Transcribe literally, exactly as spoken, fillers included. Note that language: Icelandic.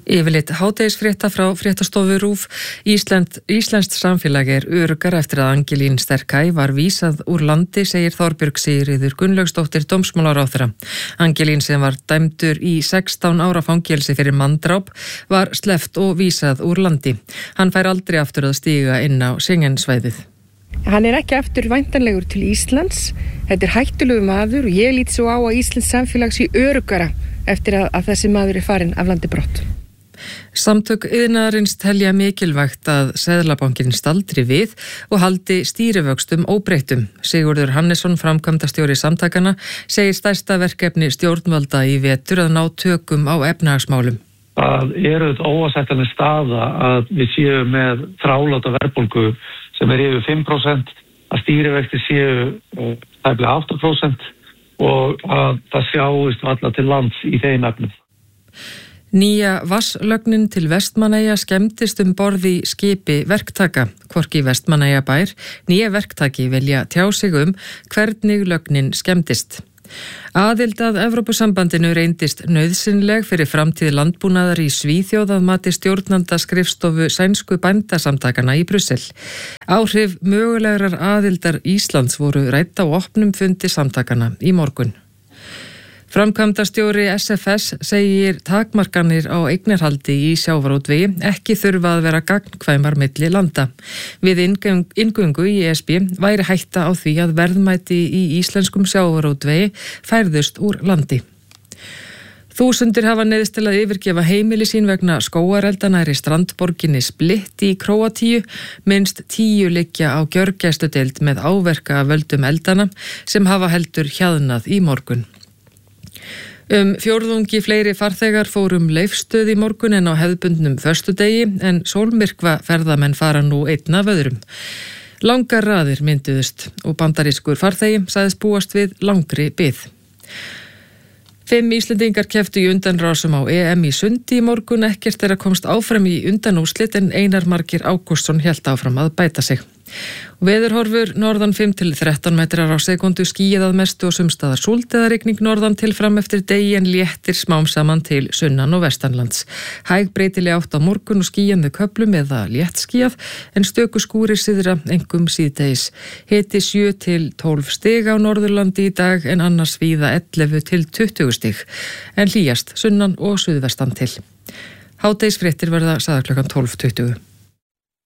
Yfirleitt hádegisfrétta frá fréttastofu RÚV. Ísland, Íslenskt samfélag er öruggara eftir að Angelín Sterkæ var vísað úr landi, segir Þorbjörg Sigríður Gunnlaugsdóttir dómsmálaráðherra. Angelín, sem var dæmdur í sextán ára fangelsi fyrir manndráp, var sleppt og vísað úr landi. Hann fær aldrei aftur að stíga inn á Schengen-svæðið. Hann er ekki aftur væntanlegur til Íslands. Þetta er hættulegu maður og ég lít svo á að Íslands samfélag sé öruggara eftir að, að þessi maður er farinn af landi brott. Samtök iðnaðarins telja mikilvægt að Seðlabankinn staldri við og haldi stýrivöxtum óbreyttum. Sigurður Hannesson, framkvæmdastjóri samtakana, segir stærsta verkefni stjórnvalda í vetur að ná tökum á efnahagsmálum. Það eru þetta óásættanleg staða að við séum með þráláta verðbólgu sem er yfir fimm prósent, að stýrivextir séu tæplega átta prósent og að það sjáist alla til lands í þeim efnum. Nýja vatnslögnin til Vestmannaeyja skemmtist um borð í skipi verktaka. Hvorki Vestmannaeyjabær nýja verktaki vilja tjá sig um hvernig lögnin skemmtist. Aðild að Evrópusambandinu reyndist nauðsynleg fyrir framtíð landbúnaðar í Svíþjóð að mati stjórnanda skrifstofu sænsku bændasamtakana í Brussel. Áhrif mögulegrar aðildar Íslands voru rædd á opnum fundi samtakana í morgun. Framkvæmdastjóri S F S segir takmarkanir á eignarhaldi í sjávarútvegi ekki þurfa að vera gagnkvæmar milli landa. Við inngöngu í E S B væri hætta á því að verðmæti í íslenskum sjávarútvegi færðust úr landi. Þúsundir hafa neyðst til að yfirgefa heimili sín vegna skógareldana í strandborginni Split í Króatíu. Minnst tíu liggja á gjörgæsludeild með áverka af völdum eldana sem hafa heldur hjaðnað í morgun. Um fjórðungi fleiri farþegar fórum Leifsstöð í morgun en á hefðbundnum föstudegi, en sólmyrkva ferðamenn fara nú einn af öðrum. Langar raðir mynduðust og bandarískur farþegi sagðist búast við langri bið. Fimm Íslendingar kepptu í undanrásum á E M í sundi í morgun. Ekkert er að komst áfram í undanúrslit en Einar Margeir Ágústsson hélt áfram að bæta sig. Veðurhorfur norðan fimm til þrettán metrar á sekundu, skýjað að mestu og sumstaðar súld eða rigning norðan til fram eftir degi en léttir smám saman til sunnan og vestanlands. Hæg breytileg átt á morgun og skýjað með köflum eða létt skýjað en stöku skúrir syðra, einkum síðdegis. Hiti sjö til tólf stig á Norðurlandi í dag en annars víða ellefu til tuttugu stig en hlýjast sunnan og suðvestan til. Hádegisfréttir verða sagðar klukkan tólf tuttugu.